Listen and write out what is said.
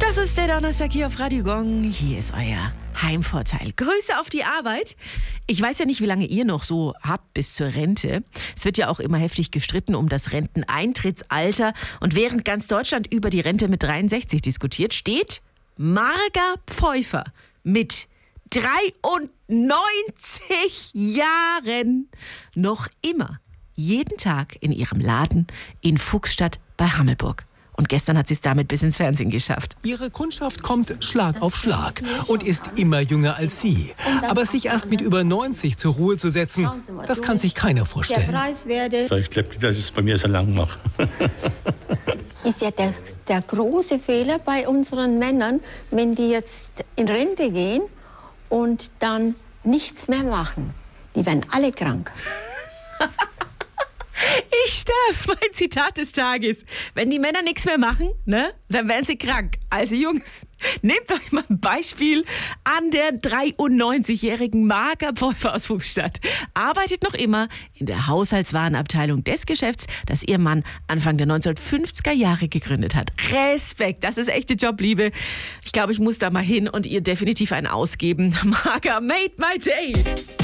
Das ist der Donnerstag hier auf Radio Gong. Hier ist euer Heimvorteil. Grüße auf die Arbeit. Ich weiß ja nicht, wie lange ihr noch so habt bis zur Rente. Es wird ja auch immer heftig gestritten um das Renteneintrittsalter. Und während ganz Deutschland über die Rente mit 63 diskutiert, steht Marga Pfeuffer mit 93 Jahren noch immer jeden Tag in ihrem Laden in Fuchsstadt bei Hammelburg. Und gestern hat sie es damit bis ins Fernsehen geschafft. Ihre Kundschaft kommt Schlag auf Schlag und ist immer jünger als sie. Aber sich erst mit über 90 zur Ruhe zu setzen, das kann sich keiner vorstellen. Ich glaube, dass ich es bei mir so lang mache. Das ist ja der große Fehler bei unseren Männern, wenn die jetzt in Rente gehen und dann nichts mehr machen. Die werden alle krank. Ich darf, mein Zitat des Tages. Wenn die Männer nichts mehr machen, ne, dann werden sie krank. Also Jungs, nehmt euch mal ein Beispiel an der 93-jährigen Marga Pfeuffer aus Fuchsstadt. Arbeitet noch immer in der Haushaltswarenabteilung des Geschäfts, das ihr Mann Anfang der 1950er Jahre gegründet hat. Respekt, das ist echte Jobliebe. Ich glaube, ich muss da mal hin und ihr definitiv einen ausgeben. Marga made my day.